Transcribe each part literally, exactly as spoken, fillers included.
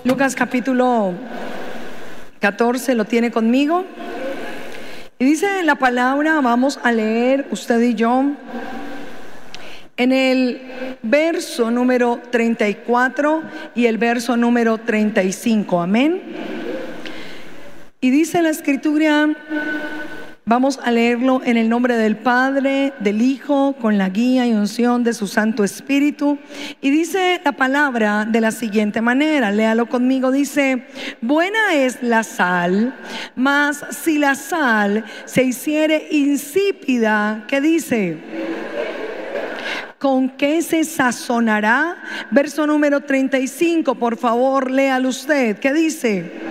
Lucas capítulo catorce, ¿lo tiene conmigo? Y dice la palabra, vamos a leer usted y yo, en el verso número treinta y cuatro y el verso número treinta y cinco, amén. Y dice la escritura, vamos a leerlo en el nombre del Padre, del Hijo, con la guía y unción de su Santo Espíritu. Y dice la palabra de la siguiente manera, léalo conmigo, dice: buena es la sal, mas si la sal se hiciere insípida, ¿qué dice? ¿Con qué se sazonará? Verso número treinta y cinco, por favor, léalo usted, ¿qué dice?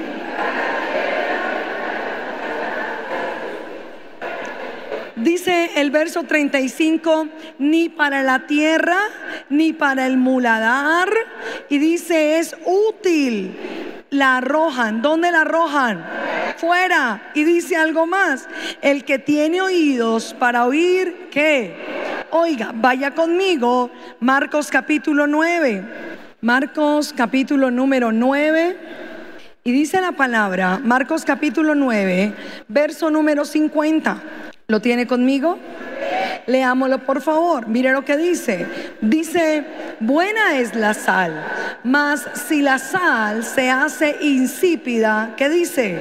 Dice el verso treinta y cinco, ni para la tierra, ni para el muladar. Y dice, es útil. La arrojan. ¿Dónde la arrojan? Fuera. Y dice algo más, el que tiene oídos para oír, ¿qué? Oiga, vaya conmigo, Marcos capítulo nueve. Marcos capítulo número nueve. Y dice la palabra, Marcos capítulo nueve, verso número cincuenta. ¿Lo tiene conmigo? Leámoslo por favor, mire lo que dice. Dice, buena es la sal, mas si la sal se hace insípida, ¿qué dice?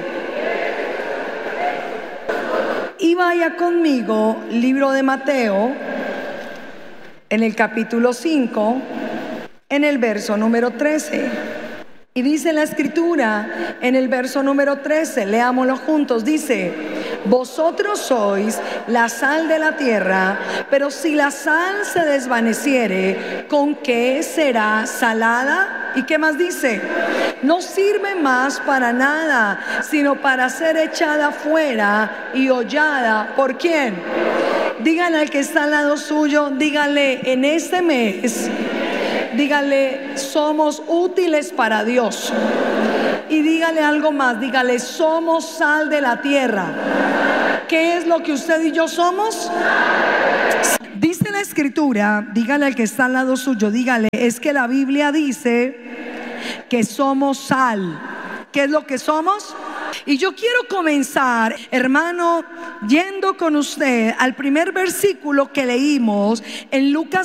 Y vaya conmigo, libro de Mateo, en el capítulo cinco, en el verso número trece. Y dice la escritura en el verso número trece, leámoslo juntos, dice: vosotros sois la sal de la tierra, pero si la sal se desvaneciere, ¿con qué será salada? ¿Y qué más dice? No sirve más para nada, sino para ser echada fuera y hollada. ¿Por quién? Dígale al que está al lado suyo, dígale, en este mes, dígale, somos útiles para Dios. Y dígale algo más, dígale, somos sal de la tierra. ¿Qué es lo que usted y yo somos? Dice la escritura, dígale al que está al lado suyo, dígale, es que la Biblia dice que somos sal. ¿Qué es lo que somos? Y yo quiero comenzar, hermano, yendo con usted al primer versículo que leímos en Lucas